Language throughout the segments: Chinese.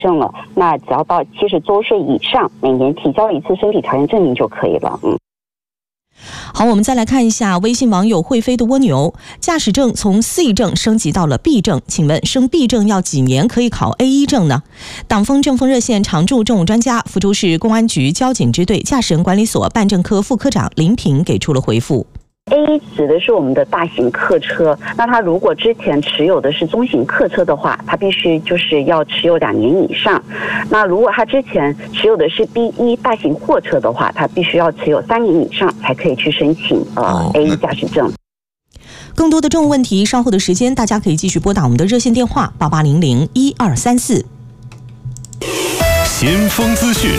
证了，那只要到70周岁以上，每年提交一次身体条件证明就可以了。 好，我们再来看一下微信网友会飞的蜗牛，驾驶证从 C 证升级到了 B 证，请问升 B 证要几年可以考 A1 证呢？党风政风热线常驻政务专家、福州市公安局交警支队驾驶人管理所办证科副科长林平给出了回复。 A 指的是我们的大型客车，那他如果之前持有的是中型客车的话，他必须就是要持有2年以上。那如果他之前持有的是 B1 大型货车的话，他必须要持有3年以上才可以去申请A1 驾驶证。 更多的政务问题，稍后的时间大家可以继续拨打我们的热线电话88001234。 先锋资讯。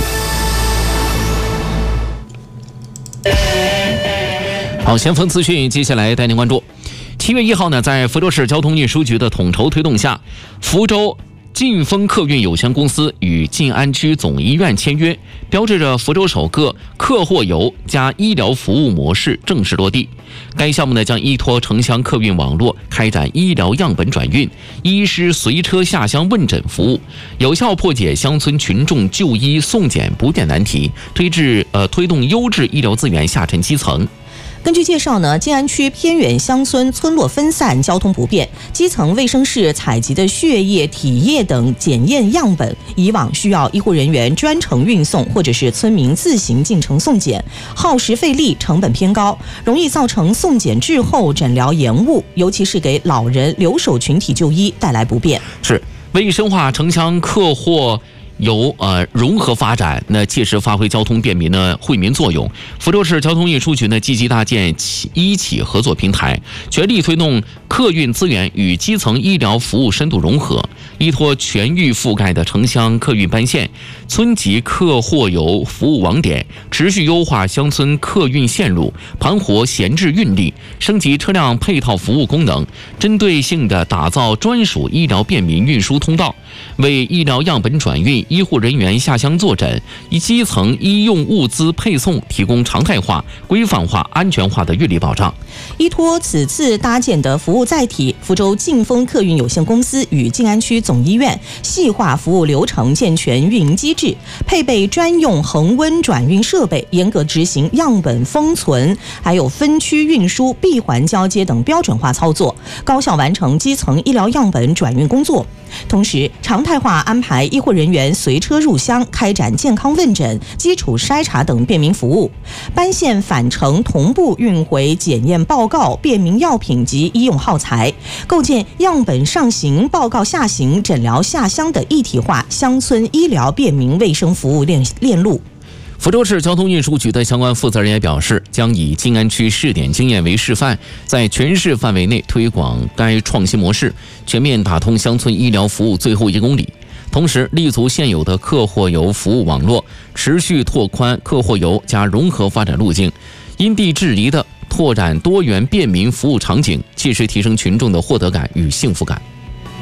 好，先锋资讯，接下来带您关注。7月1号呢，在福州市交通运输局的统筹推动下，福州晋丰客运有限公司与晋安区总医院签约，标志着福州首个客货游加医疗服务模式正式落地。该项目呢，将依托城乡客运网络开展医疗样本转运、医师随车下乡问诊服务，有效破解乡村群众就医送检不便难题，推动优质医疗资源下沉基层。 根据介绍呢，晋安区偏远乡村村落分散，交通不便，基层卫生室采集的血液、体液等检验样本，以往需要医护人员专程运送，或者是村民自行进城送检，耗时费力，成本偏高，容易造成送检滞后、诊疗延误，尤其是给老人、留守群体就医带来不便。 是为深化城乡客货由融合发展，那切实发挥交通便民的惠民作用。福州市交通运输局呢，积极搭建医企合作平台，全力推动客运资源与基层医疗服务深度融合，依托全域覆盖的城乡客运班线、村级客货游服务网点，持续优化乡村客运线路，盘活闲置运力，升级车辆配套服务功能，针对性地打造专属医疗便民运输通道，为医疗样本转运、医护人员下乡坐诊、基层医用物资配送提供常态化、规范化、安全化的运力保障。 依托此次搭建的服务载体，福州晋丰客运有限公司与晋安区总医院细化服务流程，健全运营机制，配备专用恒温转运设备，严格执行样本封存、还有分区运输、闭环交接等标准化操作，高效完成基层医疗样本转运工作。同时，常态化安排医护人员随车入乡，开展健康问诊、基础筛查等便民服务，班线返程同步运回检验报告、便民药品及医用耗材，构建样本上行、报告下行、诊疗下乡的一体化乡村医疗便民卫生服务链路。 福州市交通运输局的相关负责人也表示，将以晋安区试点经验为示范，在全市范围内推广该创新模式，全面打通乡村医疗服务最后1公里。同时，立足现有的客货游服务网络，持续拓宽客货游加融合发展路径，因地制宜地拓展多元便民服务场景，切实提升群众的获得感与幸福感。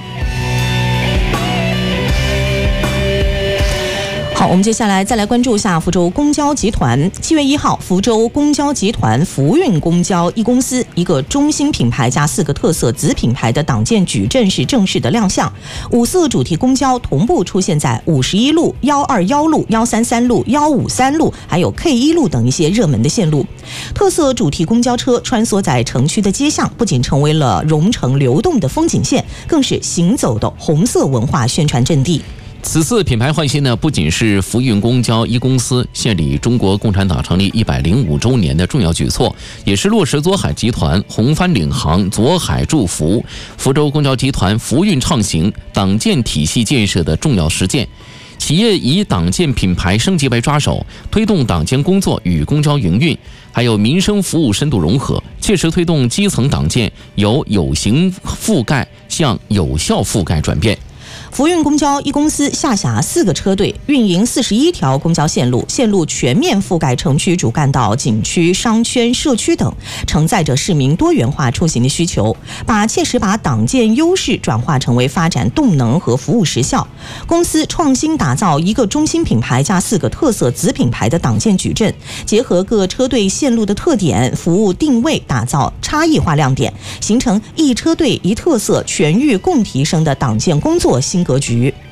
好，我们接下来再来关注一下福州公交集团。7月1号，福州公交集团福运公交一公司一个中心品牌加4个特色子品牌的党建矩阵是正式的亮相，5色主题公交同步出现在51路、121路、133路、153路，还有 K1 路等一些热门的线路。特色主题公交车穿梭在城区的街巷，不仅成为了蓉城流动的风景线，更是行走的红色文化宣传阵地。 此次品牌换新呢，不仅是福运公交一公司献礼中国共产党成立105周年的重要举措，也是落实左海集团红帆领航、左海祝福、福州公交集团福运畅行党建体系建设的重要实践。企业以党建品牌升级为抓手，推动党建工作与公交营运还有民生服务深度融合，切实推动基层党建由有形覆盖向有效覆盖转变。 福运公交一公司下辖4个车队，运营41条公交线路，线路全面覆盖城区主干道、景区、商圈、社区等，承载着市民多元化出行的需求，切实把党建优势转化成为发展动能和服务实效。公司创新打造一个中心品牌加4个特色子品牌的党建矩阵，结合各车队线路的特点、服务定位，打造差异化亮点，形成一车队一特色、全域共提升的党建工作新格局。